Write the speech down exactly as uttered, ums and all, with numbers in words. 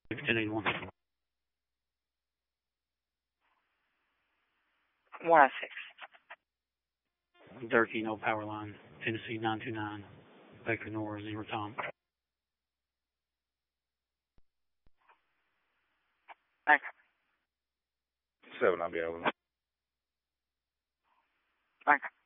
ten eighty-one. one oh six. Durkee, no power line. Tennessee nine two nine. Vector Nora, zero Tom. Thanks. Seven, I'll be able to. Thanks.